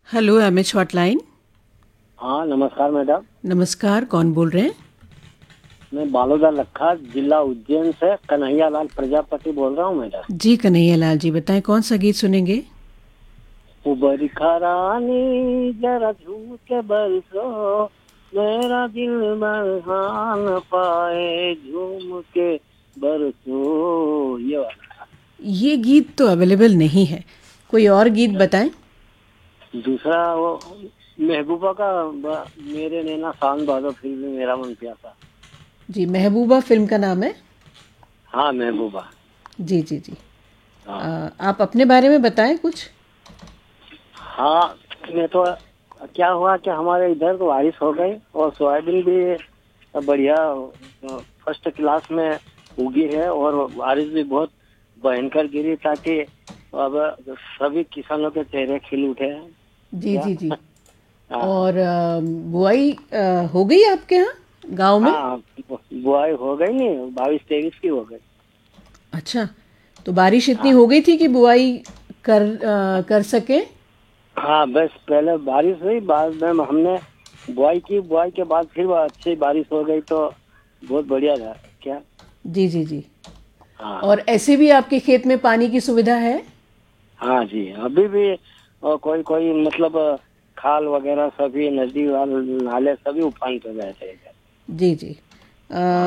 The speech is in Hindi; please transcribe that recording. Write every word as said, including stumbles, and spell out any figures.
Hello M H hotline. हाँ नमस्कार मैडम। नमस्कार, कौन बोल रहे हैं? मैं बालोदा लखा जिला उज्जैन से कन्हैया लाल प्रजापति बोल रहा हूँ मैडम। जी कन्हैया लाल जी, बताएं कौन सा गीत सुनेंगे? उबरी खरानी जरा झूम के बरसो, मेरा दिल बरहान पाए झूम के बरसो, ये वाला। ये गीत तो अवेलेबल नहीं है, कोई और गीत बताएं। दूसरा वो महबूबा का ब- मेरे नैना सावन भादो फिल्म में मेरा मन प्यासा। जी, महबूबा फिल्म का नाम है। हाँ महबूबा। जी जी जी। आ, हाँ आप अपने बारे में बताएं कुछ। हाँ। मैं तो क्या हुआ कि हमारे इधर तो बारिश हो गई और सोयाबीन भी बढ़िया फर्स्ट क्लास में उगी है और बारिश भी बहुत भयंकर गिरी, ताकि अब सभी किसानों के चेहरे खिल उठे हैं। जी क्या? जी जी। हाँ और आ, बुआई आ, हो गई आपके यहाँ गांव में? हाँ। बुआई हो गई, नहीं बाईस तेईस की हो गई। अच्छा, तो बारिश इतनी हाँ हो गई थी कि बुआई कर आ, कर सके? हाँ। बस पहले बारिश हुई, बाद में हमने बुआई की, बुआई के बाद फिर अच्छी बारिश हो गई तो बहुत बढ़िया था। क्या? जी जी जी। हाँ और ऐसे भी आपके खेत में पानी की सुविधा है? हाँ जी। अभी भी अ, कोई कोई मतलब अ, खाल वगैरह सभी नदी वाले नाले सभी उफान पे बैठे हैं। जी जी। हाँ।